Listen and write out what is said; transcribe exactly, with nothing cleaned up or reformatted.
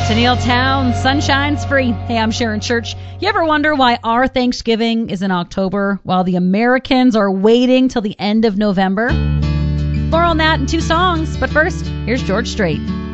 Tennille Town, Sunshine's Free. Hey, I'm Sharon Church. You ever wonder why our Thanksgiving is in October while the Americans are waiting till the end of November? More on that in two songs, but first, here's George Strait.